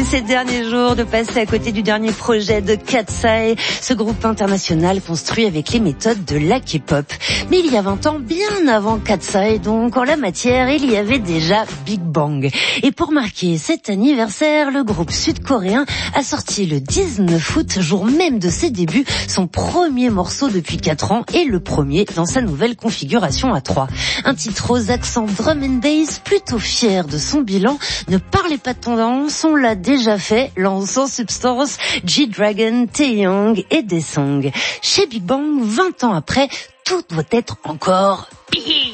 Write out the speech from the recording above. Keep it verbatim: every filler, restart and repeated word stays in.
ces derniers jours de passer à côté du dernier projet de Katseye, ce groupe international construit avec les méthodes de la K-pop. Mais il y a vingt ans, bien avant Katseye, donc en la matière, il y avait déjà Big Bang. Et pour marquer cet anniversaire, le groupe sud-coréen a sorti le dix-neuf août, jour même de ses débuts, son premier morceau depuis quatre ans et le premier dans sa nouvelle configuration à trois. Un titre aux accents drum and bass, plutôt fier de son bilan. Ne parlez pas de tendance, on l'a déjà fait, lançant Substance, G-Dragon, Taeyong et Daesung. Chez Big Bang, vingt ans après, tout doit être encore pire.